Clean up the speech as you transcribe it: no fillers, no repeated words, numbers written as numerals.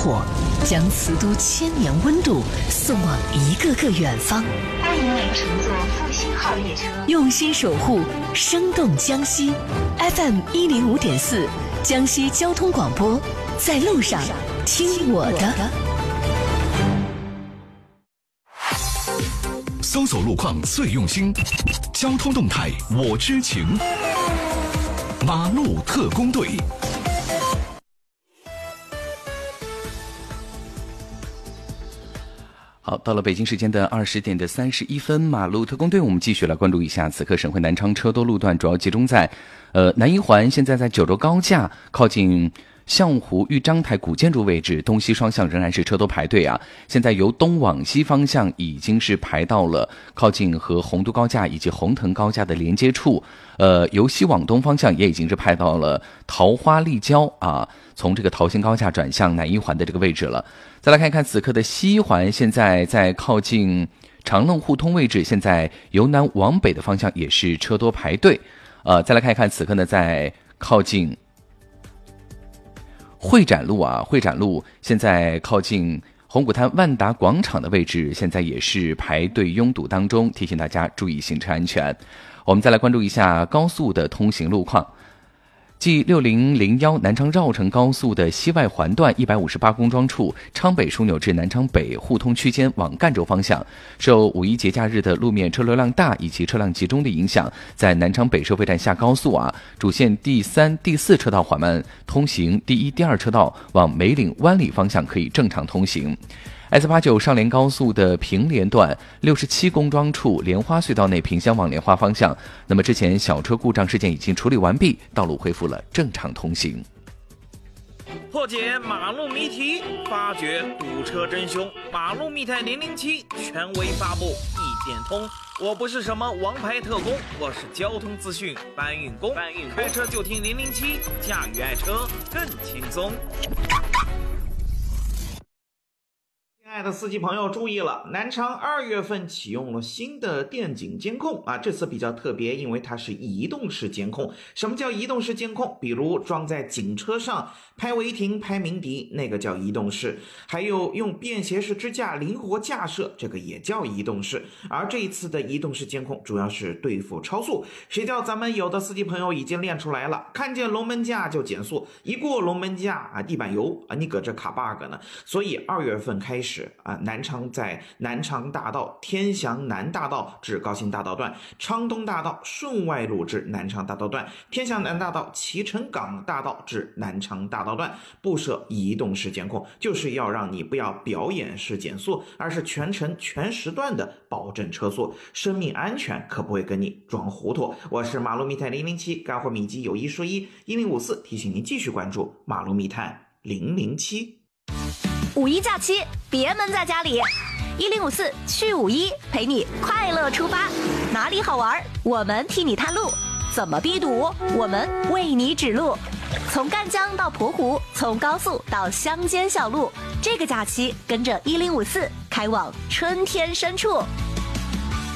火，将瓷都千年温度送往一个个远方。 欢迎您乘坐复兴号列车， 用心守护，生动江西。FM 105.4，江西交通广播，在路上听我的。 搜索路况最用心，交通动态我知情。马路特工队。好，到了北京时间的20点31分，马路特工队，我们继续来关注一下此刻省会南昌车多路段主要集中在南一环，现在在九州高架靠近象湖豫章台古建筑位置，东西双向仍然是车多排队啊。现在由东往西方向已经是排到了靠近和洪都高架以及洪腾高架的连接处，由西往东方向也已经是排到了桃花立交啊，从这个桃兴高架转向南一环的这个位置了。再来看一看此刻的西环，现在在靠近长乐互通位置，现在由南往北的方向也是车多排队。再来看一看此刻呢，在靠近会展路啊，会展路现在靠近红谷滩万达广场的位置，现在也是排队拥堵当中，提醒大家注意行车安全。我们再来关注一下高速的通行路况。G6001南昌绕城高速的西外环段158公庄处昌北枢纽至南昌北互通区间往赣州方向，受五一节假日的路面车流量大以及车辆集中的影响，在南昌北收费站下高速主线第3、第4车道缓慢通行，第1、第2车道往梅岭湾里方向可以正常通行。S89上联高速的平联段67公庄处莲花隧道内萍乡往莲花方向，那么之前小车故障事件已经处理完毕，道路恢复了正常通行。 破解马路谜题，发掘堵车真凶，马路密探007权威发布，一点通。我不是什么王牌特工，我是交通资讯搬运工。开车就听007，驾驭爱车更轻松。亲爱的司机朋友注意了，南昌2月份启用了新的电警监控这次比较特别，因为它是移动式监控。什么叫移动式监控？比如装在警车上拍违停、拍鸣笛，那个叫移动式；还有用便携式支架灵活架设，这个也叫移动式。而这一次的移动式监控主要是对付超速，谁叫咱们有的司机朋友已经练出来了，看见龙门架就减速，一过龙门架地板油你搁这卡 bug 呢。所以2月份开始南昌在南昌大道、天祥南大道至高新大道段、昌东大道顺外路至南昌大道段、天祥南大道、齐成港大道至南昌大道段布设移动式监控，就是要让你不要表演式减速，而是全程全时段的保证车速，生命安全可不会跟你装糊涂。我是马路密探007，干货秘籍有一说一，1054提醒您继续关注马路密探007。 五一假期别闷在家里，1054去51陪你快乐出发，哪里好玩我们替你探路，怎么避堵我们为你指路，从赣江到蒲湖，从高速到乡间小路，这个假期跟着1054开往春天深处。